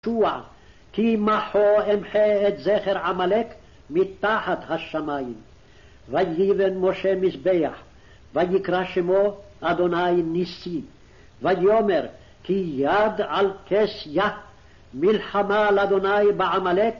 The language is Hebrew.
יהושע, כי מחו אמחה את זכר עמלק מתחת השמיים. ויבן משה מזבח, ויקרא שמו אדוני ניסי, ויאמר כי יד על כס יה, מלחמה לאדוני בעמלק,